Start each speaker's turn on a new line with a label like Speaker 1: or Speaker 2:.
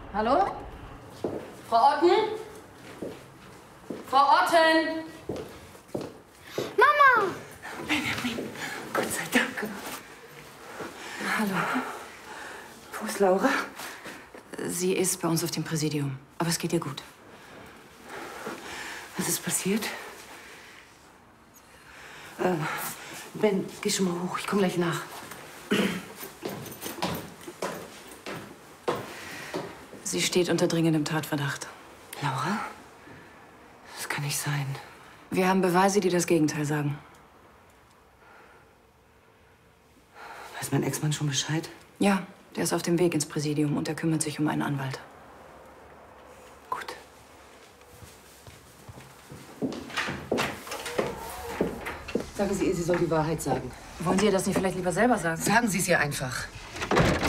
Speaker 1: Hallo? Frau Otten? Frau Otten!
Speaker 2: Mama!
Speaker 3: Benjamin, Gott sei Dank.
Speaker 1: Hallo.
Speaker 3: Wo ist Laura?
Speaker 1: Sie ist bei uns auf dem Präsidium, aber es geht ihr gut.
Speaker 3: Was ist passiert? Ben, geh schon mal hoch. Ich komme gleich nach.
Speaker 1: Sie steht unter dringendem Tatverdacht.
Speaker 3: Laura? Das kann nicht sein.
Speaker 1: Wir haben Beweise, die das Gegenteil sagen.
Speaker 3: Weiß mein Ex-Mann schon Bescheid?
Speaker 1: Ja, der ist auf dem Weg ins Präsidium und er kümmert sich um einen Anwalt.
Speaker 3: Gut. Sagen Sie ihr, sie soll die Wahrheit sagen.
Speaker 1: Wollen Sie ihr das nicht vielleicht lieber selber sagen?
Speaker 3: Sagen Sie es ihr einfach.